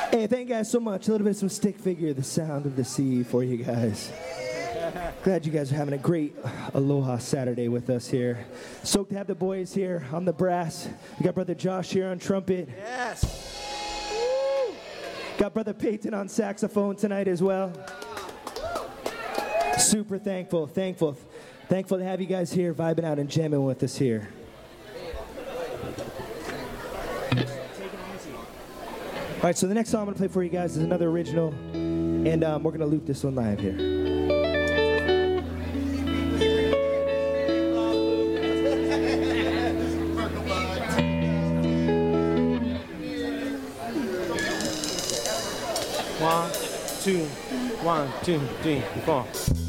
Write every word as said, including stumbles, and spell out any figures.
Hey, thank you guys so much. A little bit of some Stick Figure, The Sound of the Sea for you guys. Glad you guys are having a great Aloha Saturday with us here. Stoked to have the boys here on the brass. We got Brother Josh here on trumpet. Yes. Woo! Got Brother Peyton on saxophone tonight as well. Super thankful, thankful, thankful to have you guys here vibing out and jamming with us here. All right, so the next song I'm going to play for you guys is another original, and um, we're going to loop this one live here. One, two, one, two, three, four.